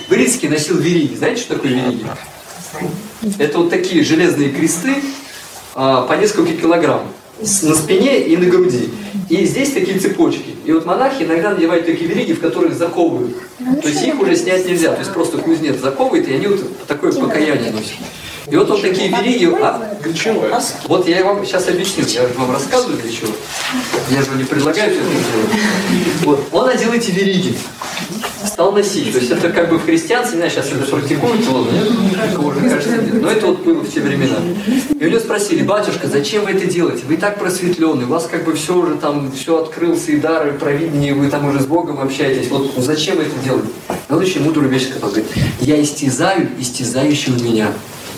Вырицкий носил вериги. Знаете, что такое вериги? Это вот такие железные кресты по несколько килограмм. На спине и на груди. И здесь такие цепочки. И вот монахи иногда надевают такие вериги, в которых заковывают. То есть их уже снять нельзя. То есть просто кузнец заковывает, и они вот такое покаяние носят. И вот он такие вериги... Для чего? Вот я вам сейчас объясню. Я вам рассказываю для чего. Я же не предлагаю все это делать. Вот. Он надел эти вериги. Стал носить. То есть это как бы в христианстве, не знаю, сейчас это практикуют, нет? Уже кажется, нет. Но это вот было в те времена. И у него спросили: батюшка, зачем вы это делаете? Вы и так просветленный, у вас как бы все уже там, все открылся, и дары, и провидение, вы там уже с Богом общаетесь. Вот зачем вы это делаете? И он очень мудрую вещь сказал, говорит: я истязаю истязающего меня.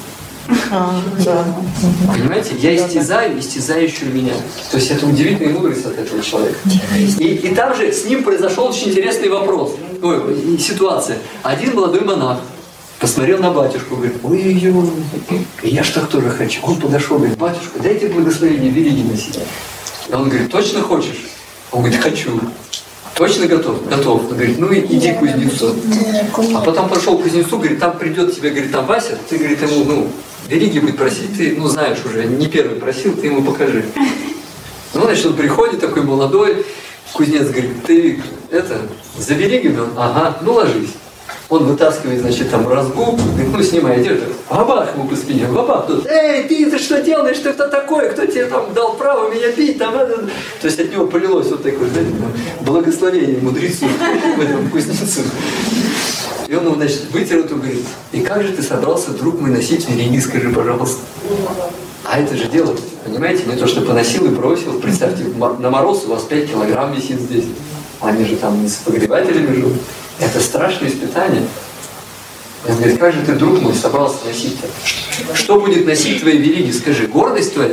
Понимаете? Я истязаю истязающего меня. То есть это удивительная мудрость от этого человека. И там же с ним произошел очень интересный вопрос. Ой, ситуация. Один молодой монах посмотрел на батюшку, говорит: ой-ой-ой, я ж так тоже хочу. Он подошел, говорит: батюшка, дайте благословение вериги носить. И он говорит: точно хочешь? Он говорит: хочу. Точно готов? Готов. Он говорит: ну иди к кузнецу. А потом пошел к кузнецу, говорит: там придет тебе, говорит, там Вася, ты, говорит, ему, вериги будет просить, ты, знаешь уже, не первый просил, ты ему покажи. Ну, значит, он приходит, такой молодой, кузнец говорит: ты, за вериги? Он: ага, ну ложись. Он вытаскивает, значит, там разгул, говорит: снимай, держи. Бабах ему по спине, бабах. Тут: эй, ты что делаешь, что это такое? Кто тебе там дал право меня бить? Там, То есть от него полилось вот такое, знаете, благословение мудрецу, этому кузнецу. И он ему, значит, вытер эту, говорит: и как же ты собрался, друг мой, носить вериги, скажи, пожалуйста. А это же дело, понимаете, не то, что поносил и бросил. Представьте, на мороз у вас 5 килограмм висит здесь. Они же там не с погребателями живут. Это страшное испытание. Он говорит: как же ты, друг мой, собрался носить это? Что будет носить твои вериги? Скажи, гордость твоя?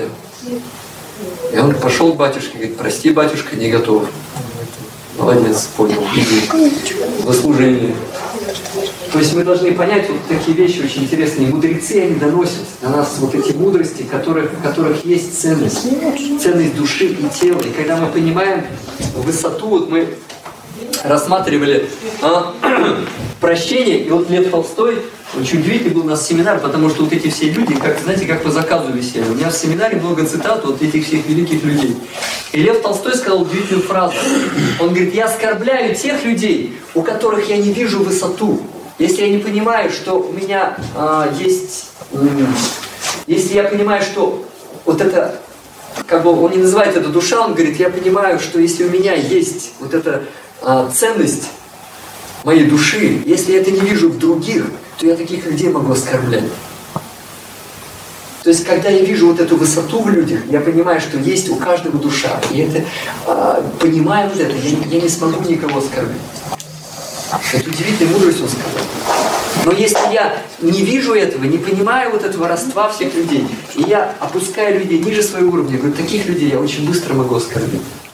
И он пошел к батюшке, говорит: прости, батюшка, не готов. Молодец, понял. Во служение. То есть мы должны понять вот такие вещи очень интересные. Мудрецы, они доносят на нас вот эти мудрости, в которых есть ценность. Ценность души и тела. И когда мы понимаем высоту, вот мы рассматривали прощение, и вот Лев Толстой, очень удивительный был у нас семинар, потому что вот эти все люди, как, знаете, как по заказу висели. У меня в семинаре много цитат вот этих всех великих людей. И Лев Толстой сказал удивительную фразу. Он говорит: я оскорбляю тех людей, у которых я не вижу высоту. Если я не понимаю, что у меня есть... Если я понимаю, что вот это... Как бы он не называет это душа, он говорит: я понимаю, что если у меня есть вот эта ценность моей души, если я это не вижу в других, то я таких людей могу оскорблять. То есть, когда я вижу вот эту высоту в людях, я понимаю, что есть у каждого душа. И это, понимая вот это, я не смогу никого оскорбить. Это удивительная мудрость, он сказал. Но если я не вижу этого, не понимаю вот этого родства всех людей, и я опускаю людей ниже своего уровня, говорю: таких людей я очень быстро могу оскорбить.